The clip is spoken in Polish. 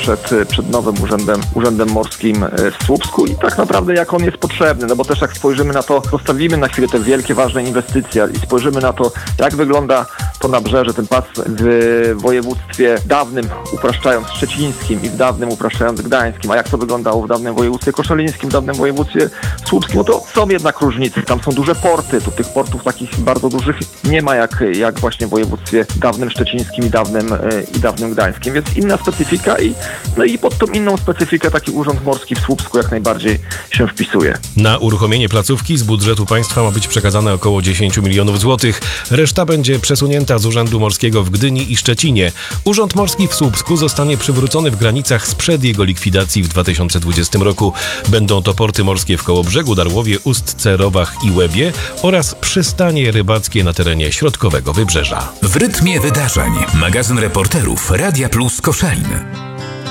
przed nowym urzędem morskim w Słupsku i tak naprawdę jak on jest potrzebny, no bo też jak spojrzymy na to, zostawimy na chwilę te wielkie, ważne inwestycje i spojrzymy na to, jak wygląda to nabrzeże, ten pas w województwie dawnym, upraszczając szczecińskim i w dawnym upraszczając gdańskim, a jak to wyglądało w dawnym województwie koszalińskim, w dawnym województwie słupskim, no to są jednak różnice. Tam są duże porty, tu tych portów takich bardzo dużych nie ma jak właśnie w województwie dawnym szczecińskim i dawnym gdańskim, więc inna specyfika i pod tą inną specyfikę taki urząd morski w Słupsku jak najbardziej się wpisuje. Na uruchomienie placówki z budżetu państwa ma być przekazane około 10 milionów złotych. Reszta będzie przesunięta z Urzędu Morskiego w Gdyni i Szczecinie. Urząd Morski w Słupsku zostanie przywrócony w granicach sprzed jego likwidacji w 2020 roku. Będą to porty morskie w Kołobrzegu, Darłowie, Ustce, Rowach i Łebie oraz przystanie rybackie na terenie środkowego Wybrzeża. W rytmie wydarzeń. Magazyn reporterów Radia Plus Koszalin.